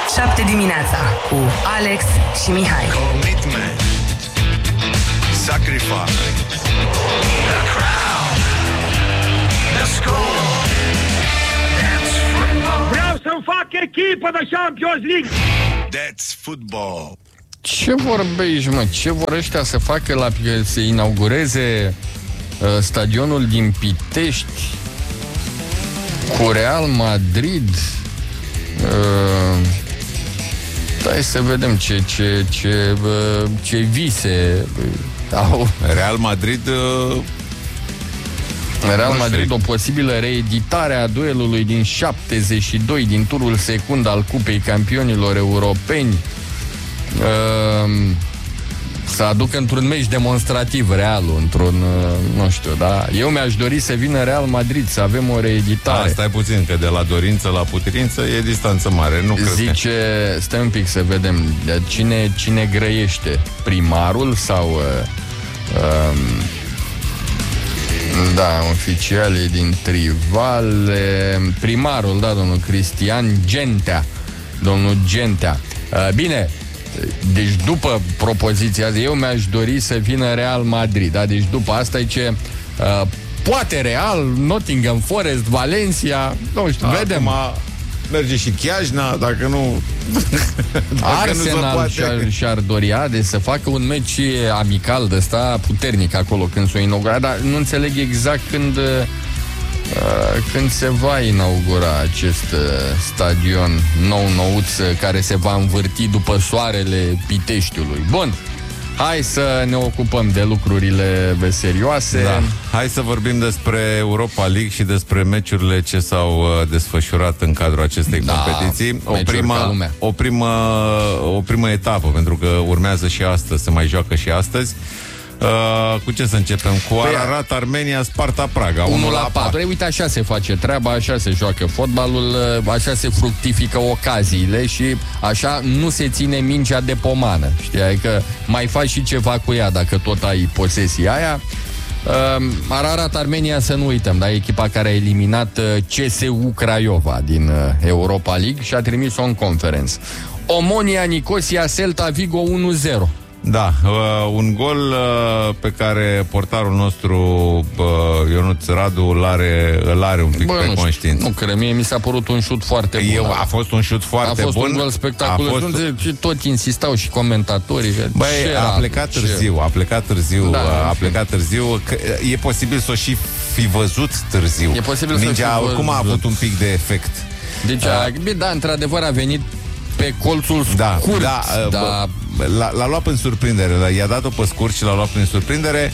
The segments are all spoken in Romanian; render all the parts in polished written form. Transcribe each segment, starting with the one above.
7 dimineața cu Alex și Mihai. Commitment. Sacrifice. The crowd. The score. That's football. Vreau să-mi fac echipă de Champions League. That's football. Ce vorbești, mă? Ce vor ăștia să facă să inaugureze stadionul din Pitești cu Real Madrid? Hai să vedem ce vise au. Real Madrid, o posibilă reeditare a duelului din 72 din turul secund al Cupei Campionilor Europeni. Să aducă într-un meci demonstrativ Realul, într-un, nu știu, da? Eu mi-aș dori să vină Real Madrid, să avem o reeditare. Stai puțin, că de la dorință la putință e distanță mare, nu cred. Zice, stai un pic să vedem, cine grăiește, primarul sau... da, oficialii din Trivale, primarul, da, domnul Cristian Gentea. Domnul Gentea. Bine, deci după propoziția asta, eu mi-aș dori să vină Real Madrid, da? Deci după asta e ce poate Real, Nottingham Forest, Valencia, nu știu, vedem. Merge și Chiajna, dacă nu... Arsenal și-ar dori de să facă un meci amical de ăsta puternic acolo când s-o inaugura, dar nu înțeleg exact când se va inaugura acest stadion nou-nouț care se va învârti după soarele Piteștiului. Bun, hai să ne ocupăm de lucrurile serioase. Da. Hai să vorbim despre Europa League și despre meciurile ce s-au desfășurat în cadrul acestei competiții. O primă etapă, pentru că urmează și astăzi, se mai joacă și astăzi. Cu ce să începem? Cu Ararat Armenia, Sparta Praga 1-4. Uite, așa se face treaba, așa se joacă fotbalul, așa se fructifică ocaziile și așa nu se ține mingea de pomană. Știi, adică mai faci și ceva cu ea dacă tot ai posesia aia. Ararat Armenia, să nu uităm, da, echipa care a eliminat CSU Craiova din Europa League și a trimis-o în Conference. Omonia Nicosia Celta Vigo 1-0. Da, un gol pe care portarul nostru Ionuț Radu îl are un pic pe conștiință. Nu cred, mie mi s-a părut un șut foarte bun. A fost un șut foarte bun. A fost un gol spectaculos. Și tot insistau și comentatorii. A plecat târziu. Că e posibil să o și fi văzut târziu. E posibil să mingea oricum a avut un pic de efect. Deci, da, într-adevăr a venit pe colțul scurt. L-a luat în surprindere, i-a dat-o pe scurt și l-a luat prin surprindere.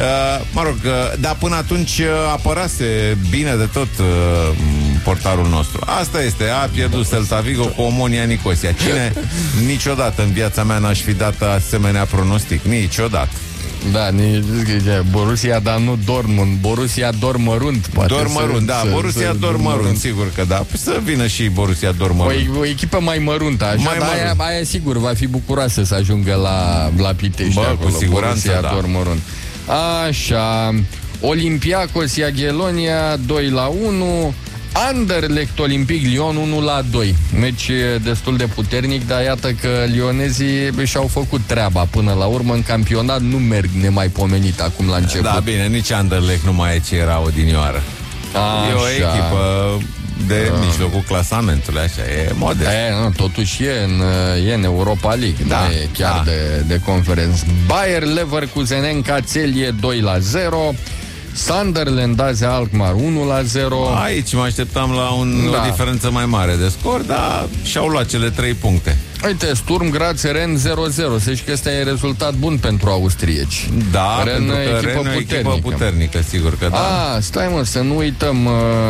Dar până atunci apărase bine de tot portarul nostru. Asta este, a pierdut Celta Vigo cu Omonia Nicosia. Cine niciodată în viața mea n-aș fi dat asemenea pronostic, niciodată. Da, Borussia, dar nu Dortmund. Borussia Dortmund. Borussia Dortmund, sigur că da. Să vină și Borussia Dortmund. O echipă mai măruntă, așa, aia sigur va fi bucuroasă să ajungă la Pitești acolo. Cu siguranță, Borussia Dortmund. Așa, Olympiacos Jagiellonia 2-1. Anderlecht Olympic Lyon 1-2. Meci destul de puternic, dar iată că lionezii și-au făcut treaba până la urmă. În campionat nu merg nemaipomenit acum la început. Da, bine, nici Anderlecht nu mai e ce era odinioară. E o echipă de mijlocul clasamentului, așa, e modest. Totuși e în Europa League, nu e chiar de Conference. Bayer Leverkusen Cațelie 2-0. Sunderland Aze Alkmaar 1-0. Aici mă așteptam la o diferență mai mare de scor, dar și-au luat cele 3 puncte. Uite, Sturm Graz Rennes 0-0. Să știi că ăsta e rezultat bun pentru austrieci. Da, pentru că Rennes e o echipă puternică, sigur că da. Stai mă, să nu uităm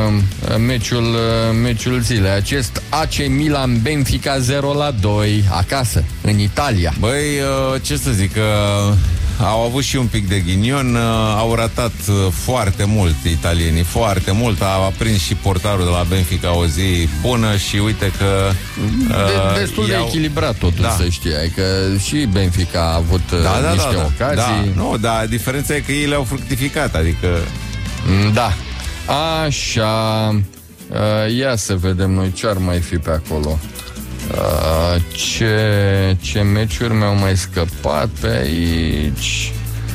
meciul zilei. Acest AC Milan Benfica 0-2 acasă, în Italia. Băi, ce să zic, au avut și un pic de ghinion, au ratat foarte mult italienii, foarte mult. A prins și portarul de la Benfica o zi bună și uite că destul de echilibrat totul, să știi. Că și Benfica a avut niște ocazii. Da, diferența e că ei le-au fructificat, adică... Da. Așa. Ia să vedem noi ce ar mai fi pe acolo. Ce meciuri mi-au mai scăpat pe aici?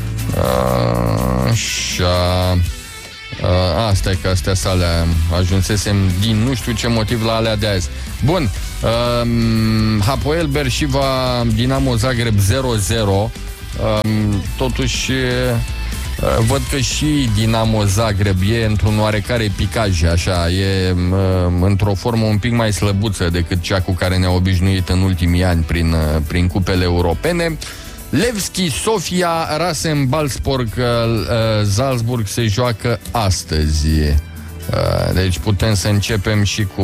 Stai că astea sale ajunsesem din nu știu ce motiv la alea de azi. Bun, Hapoel Beersheva Dinamo Zagreb 0-0. Totuși văd că și Dinamo Zagreb e într-un oarecare picaj, așa, e într-o formă un pic mai slăbuță decât cea cu care ne-a obișnuit în ultimii ani prin cupele europene. Levski Sofia Rasenballspor Salzburg se joacă astăzi. Deci putem să începem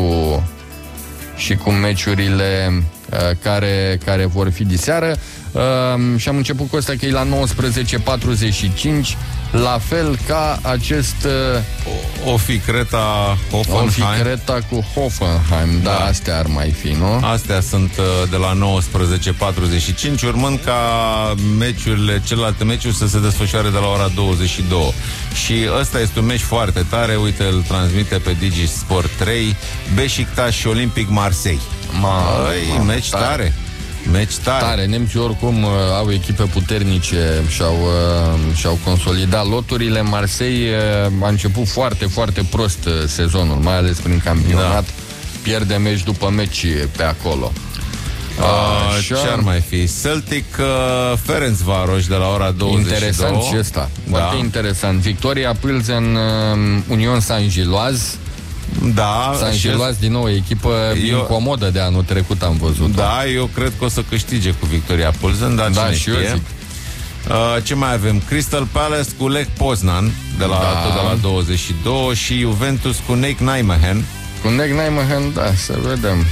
și cu meciurile care vor fi diseară. Și am început cu ăsta că e la 19:45, la fel ca acest O fi Creta Hoffenheim. O fi Creta cu Hoffenheim. Da, astea ar mai fi, nu? Astea sunt de la 19:45, urmând ca celelalte meciuri să se desfășoare de la ora 22. Și ăsta este un meci foarte tare. Uite, îl transmite pe Digi Sport 3 Beşiktaş și Olympic Marseille. Meci tare. Meci tare. Nemții oricum au echipe puternice și-au consolidat loturile. Marseille a început foarte, foarte prost sezonul, mai ales prin campionat. Pierde meci după meci pe acolo. Ce ar mai fi? Celtic Ferencvaros de la ora 22. Interesant și ăsta. Foarte interesant. Victoria Pilsen Union Saint-Gilloise. Da, Saint-Gilloise din nou o echipă incomodă de anul trecut, am văzut. Da, eu cred că o să câștige cu Victoria Pilsen, dar cine știe. Eu zic. Ce mai avem? Crystal Palace cu Lech Poznan de la 22 și Juventus cu Neck Nijmegen. Cu Neck Nijmegen, da, să vedem.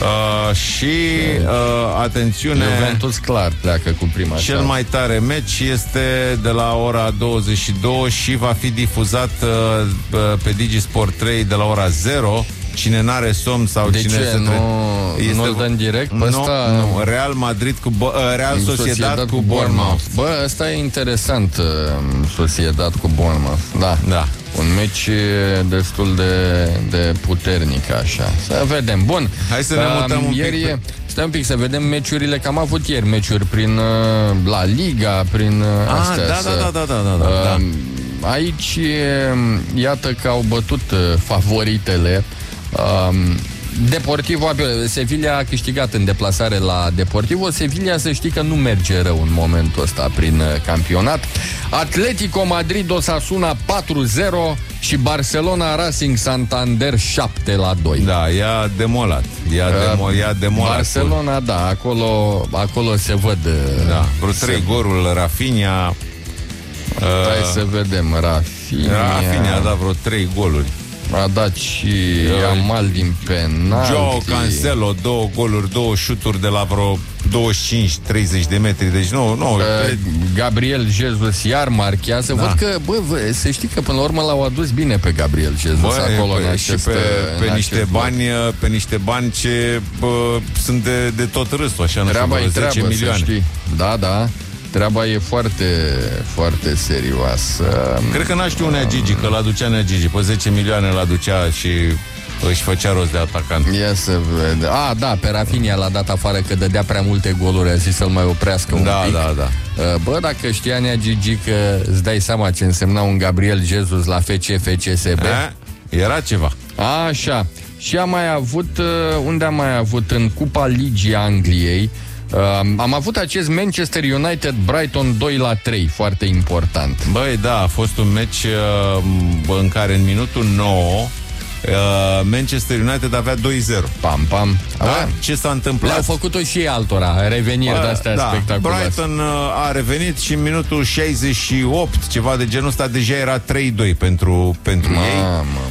Atențiune, Juventus clar pleacă cu prima. Cel mai tare meci este de la ora 22 și va fi difuzat pe Digi Sport 3 de la ora 0. Cine n-are somn sau de cine ce? Nu-l dă în direct? Nu, Real Madrid cu Real Sociedad cu Bournemouth. Bă, ăsta e interesant, Sociedad cu Bournemouth. Da. Un meci destul de puternic, așa. Să vedem. Bun. Hai să ne mutăm un pic. Stai un pic să vedem meciurile, că am avut ieri meciuri prin La Liga, prin astea. Da. Aici, iată că au bătut favoritele. Deportivo, Sevilla a câștigat în deplasare la Deportivo. Sevilla, să știi că nu merge rău în momentul ăsta prin campionat. Atletico Madrid Osasuna 4-0 și Barcelona Racing Santander 7-2. Da, i-a demolat. I-a demolat. Barcelona, da, acolo se văd. Da, vreo 3 goluri Rafinha. Hai să vedem, Rafinha a dat vreo 3 goluri. A dat și Yamal din penalti. Joao Cancelo 2 goluri, 2 șuturi de la vreo 25-30 de metri. Deci nu. Gabriel Jesus iar marchează. Văd că, să știi că până la urmă l-au adus bine pe Gabriel Jesus acolo în acest, pe niște bani ce sunt de tot râsul, așa, treaba nu știu, 10 milioane. Știi. Da. Treaba e foarte, foarte serioasă. Cred că n-a știut Nea Gigi, că l-aducea Nea Gigi. Pe 10 milioane l-aducea și își făcea rost de atacant. Ia să vede. Da, pe Rafinha l-a dat afară că dădea prea multe goluri. A zis să-l mai oprească un pic. Da. Bă, dacă știa Nea Gigi că îți dai seama ce însemna un Gabriel Jesus la FCSB. Era ceva. Așa. Și am mai avut, unde am mai avut? În Cupa Ligii Angliei. Am avut acest Manchester United Brighton 2-3, foarte important. Băi, da, a fost un meci în care în minutul 9 Manchester United avea 2-0. Pam. Da? Ce s-a întâmplat? Le-au făcut-o și altora, reveniri de-astea spectaculoase. Brighton a revenit și în minutul 68, ceva de genul ăsta, deja era 3-2 pentru ei.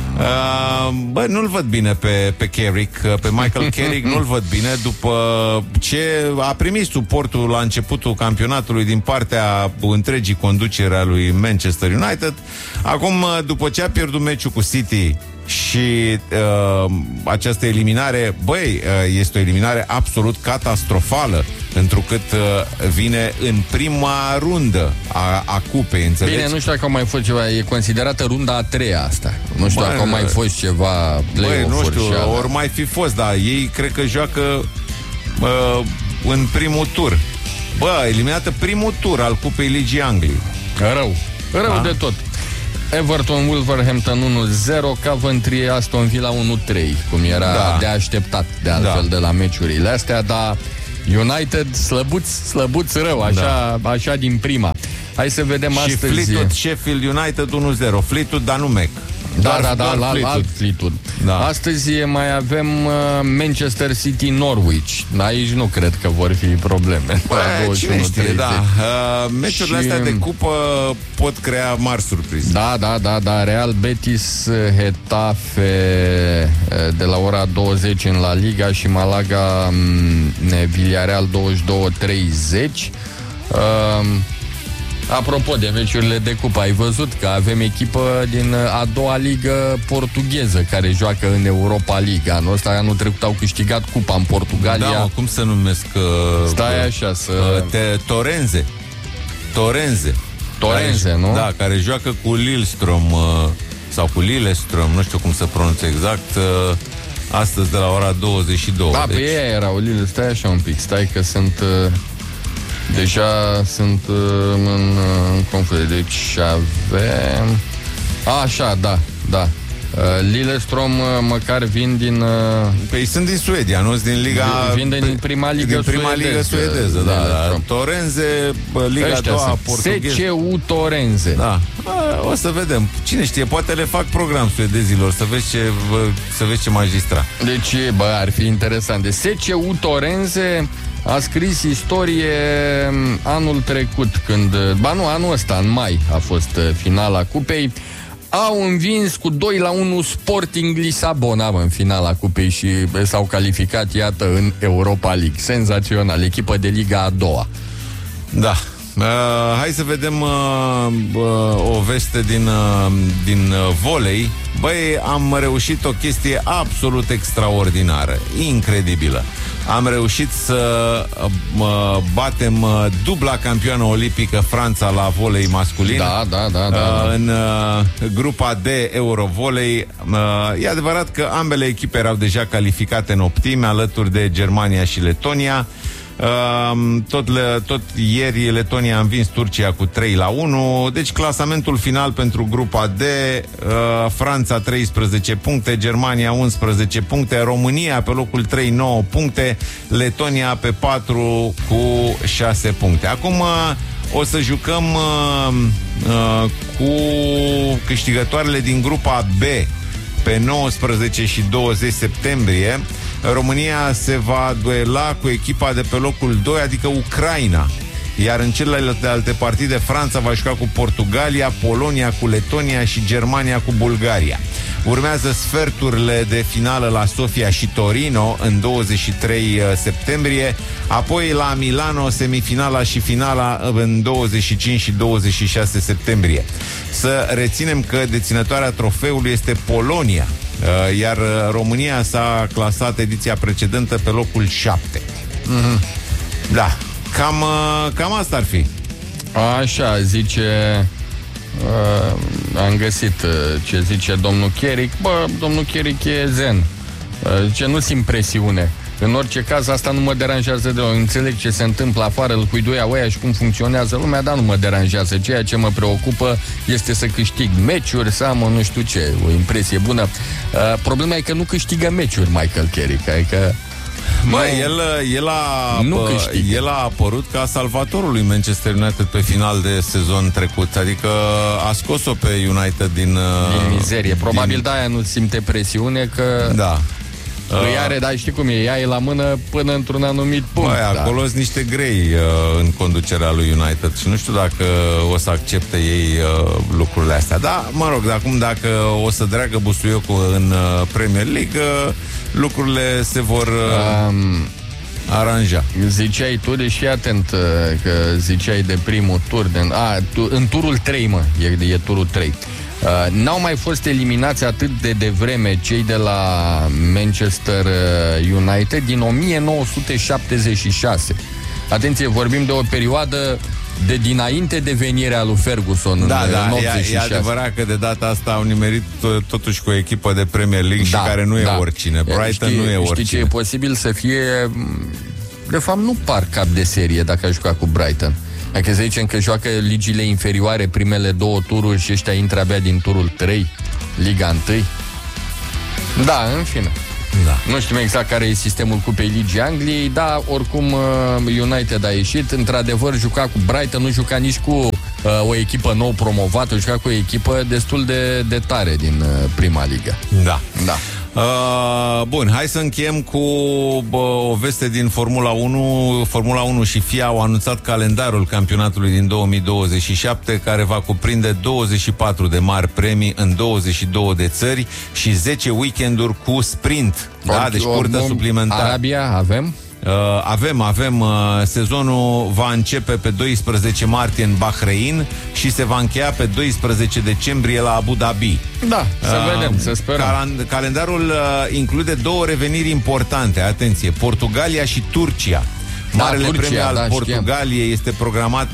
Bă, nu-l văd bine pe Carrick, pe Michael Carrick nu-l văd bine după ce a primit suportul la începutul campionatului din partea întregii conducere a lui Manchester United. Acum, după ce a pierdut meciul cu City și această eliminare, este o eliminare absolut catastrofală, întrucât vine în prima rundă a cupei, înțelegi? Bine, nu știu dacă au mai fost ceva, e considerată runda a treia asta. Nu știu dacă au mai fost ceva play-off-uri. Nu știu, ori mai fi fost, dar ei cred că joacă în primul tur. Eliminată primul tur al Cupei Ligii Angliei. Rău de tot. Everton Wolverhampton 1-0, Coventry Aston Villa 1-3, cum era de așteptat de altfel de la meciurile astea, dar United slăbuț rău, așa din prima. Hai să vedem și astăzi. Fleetwood Sheffield United 1-0. Fleetwood, dar nu Mac. Alt Fleetwood. Astăzi mai avem Manchester City Norwich. Aici nu cred că vor fi probleme. Cine știe, meciurile astea de cupă pot crea mari surprize. Da. Real Betis Getafe de la ora 20 în La Liga și Malaga Villarreal 22:30. Apropo de meciurile de cupă, ai văzut că avem echipă din a doua ligă portugheză care joacă în Europa League. Anul trecut au câștigat cupa în Portugalia. Da, cum să numesc? Stai așa să... Torenze, nu? Da, care joacă cu Lillestrøm sau cu Lillestrøm, nu știu cum se pronunță exact, astăzi de la ora 22. Da, pe ei erau Lille, stai așa un pic, stai că sunt... Deja sunt în confuzie. Deci avem... Așa, da. Lillestrøm măcar vin din... Păi sunt din Suedia, nu? Din Liga... Vin din prima ligă suedeză, da. Torenze, Liga a doua portugheză. SCU Torenze. Da. O să vedem. Cine știe, poate le fac program suedezilor, să vezi ce magistrat. Deci, ar fi interesant. De SCU Torenze a scris istorie anul trecut, când... anul ăsta, în mai, a fost finala cupei. Au învins cu 2-1 Sporting Lisabona în finala cupei și s-au calificat, iată, în Europa League. Senzațional, echipă de Liga a doua. Da. Hai să vedem o veste din volei. Băi, am reușit o chestie absolut extraordinară, incredibilă. Am reușit să batem dubla campioană olimpică Franța la volei masculin. Da. În grupa D Eurovolei. E adevărat că ambele echipe erau deja calificate în optime, alături de Germania și Letonia. Tot ieri Letonia a învins Turcia cu 3-1. Deci clasamentul final pentru grupa D: Franța 13 puncte, Germania 11 puncte, România pe locul 3 9 puncte, Letonia pe 4 cu 6 puncte. Acum o să jucăm cu câștigătoarele din grupa B pe 19 și 20 septembrie. România se va duela cu echipa de pe locul 2, adică Ucraina. Iar în celelalte partide, Franța va juca cu Portugalia, Polonia cu Letonia și Germania cu Bulgaria. Urmează sferturile de finală la Sofia și Torino în 23 septembrie, apoi la Milano semifinala și finala în 25 și 26 septembrie. Să reținem că deținătoarea trofeului este Polonia, iar România s-a clasat ediția precedentă pe locul 7. Da, cam asta ar fi. Așa, zice... am găsit ce zice domnul Cheric. Domnul Cheric e zen. Zice, nu simt presiune. În orice caz, asta nu mă deranjează deloc. Înțeleg ce se întâmplă afară, îl huiduia oia și cum funcționează lumea, dar nu mă deranjează. Ceea ce mă preocupă este să câștig meciuri, să am nu știu ce, o impresie bună. Problema e că nu câștigă meciuri Michael Carrick, adică... El a apărut ca salvatorul lui Manchester United pe final de sezon trecut. Adică a scos-o pe United din mizerie. Probabil de-aia nu simte presiune, că... Da. Îi are, dar știi cum e, ea e la mână până într-un anumit punct. Acolo sunt niște grei în conducerea lui United și nu știu dacă o să accepte ei lucrurile astea. Da, mă rog, dacă o să dreagă busuiocul în Premier League, lucrurile se vor aranja. Ziceai tu, deși atent, că ziceai de primul tur, în turul 3, e turul 3. N-au mai fost eliminați atât de devreme cei de la Manchester United din 1976. Atenție, vorbim de o perioadă de dinainte de venirea lui Ferguson în 86. E adevărat că de data asta au nimerit totuși cu o echipă de Premier League și care nu e oricine. Brighton nu e oricine. Știi ce e posibil să fie de fapt nu par cap de serie dacă a jucat cu Brighton. Dacă să zicem că joacă ligile inferioare primele 2 tururi și ăștia intră abia din turul 3, Liga 1. Da, în fine. Da. Nu știm exact care e sistemul Cupei Ligii Angliei, dar oricum United a ieșit. Într-adevăr, juca cu Brighton, nu juca nici cu o echipă nou promovată, juca cu o echipă destul de tare din prima ligă. Da. Da. Bun, hai să încheiem cu o veste din Formula 1. Formula 1 și FIA au anunțat calendarul campionatului din 2027, care va cuprinde 24 de mari premii în 22 de țări și 10 weekenduri cu sprint. Da, deci curtă suplimentară. Arabia avem? Avem. Sezonul va începe pe 12 martie în Bahrain și se va încheia pe 12 decembrie la Abu Dhabi. Da, să vedem, să sperăm. Calendarul include 2 reveniri importante. Atenție, Portugalia și Turcia. Marele Turcia, premiu al Portugaliei este programat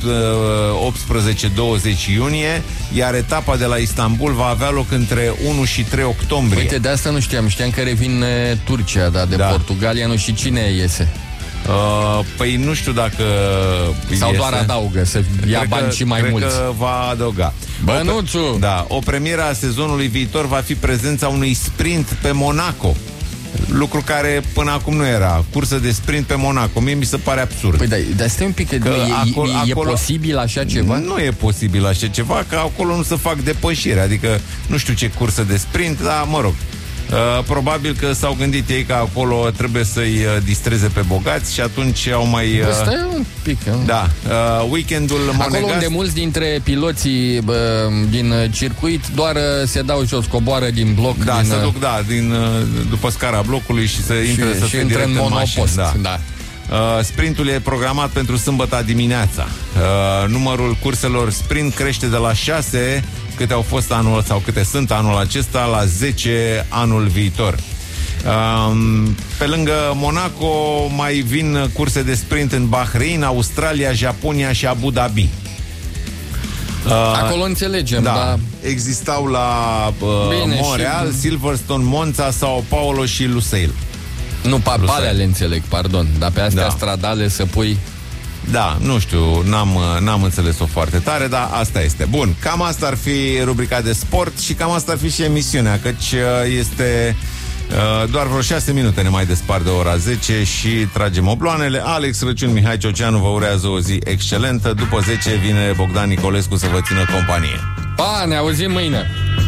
18-20 iunie, iar etapa de la Istanbul va avea loc între 1 și 3 octombrie. Uite, de asta nu știam. Știam că revine Turcia, dar de Portugalia nu știu cine iese. Păi nu știu dacă sau iese. Doar adaugă, să ia bani și mai mulți. Cred că va adăuga. Bănuțu! O premieră a sezonului viitor va fi prezența unui sprint pe Monaco. Lucru care până acum nu era. Cursă de sprint pe Monaco. Mie mi se pare absurd. Păi dar stai un pic, că e posibil așa ceva? Nu e posibil așa ceva, că acolo nu se fac depășiri. Adică nu știu ce cursă de sprint, dar mă rog. Probabil că s-au gândit ei că acolo trebuie să-i distreze pe bogați și atunci au mai... Stai un pic. Da. Weekendul Monegasc... Acolo unde mulți dintre piloții din circuit doar se dau jos, coboară din bloc. Da, se duc, după scara blocului și se intră în monopost. Da. Sprintul e programat pentru sâmbătă dimineața. Numărul curselor sprint crește de la 6, câte au fost anul sau câte sunt anul acesta, la 10 anul viitor. Pe lângă Monaco mai vin curse de sprint în Bahrain, Australia, Japonia și Abu Dhabi. Acolo înțelegem, da. Existau la Montreal, Silverstone, Monza, Sao Paulo și Lusail. Nu, pe alea le înțeleg, pardon. Dar pe astea stradale să pui... Da, nu știu, n-am înțeles-o foarte tare, dar asta este. Bun, cam asta ar fi rubrica de sport și cam asta ar fi și emisiunea, căci este doar vreo 6 minute ne mai despart de ora 10 și tragem obloanele. Alex Răciun, Mihai Cioceanu vă urează o zi excelentă. După 10 vine Bogdan Nicolescu să vă țină companie. Pa, ne auzim mâine!